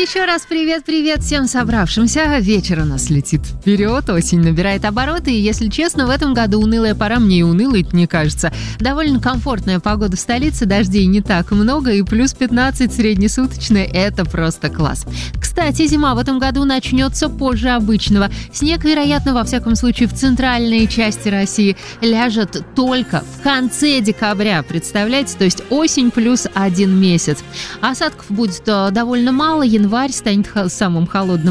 еще раз привет-привет всем собравшимся. Вечер у нас летит вперед, осень набирает обороты, и, если честно, в этом году унылая пора мне и унылой не кажется. Довольно комфортная погода в столице, дождей не так много, и плюс 15 среднесуточная – это просто класс. Кстати, зима в этом году начнется позже обычного. Снег, вероятно, во всяком случае в центральной части России, ляжет только в конце декабря, представляете? То есть осень плюс 1 месяц. Осадков будет довольно мало, январь станет самым холодным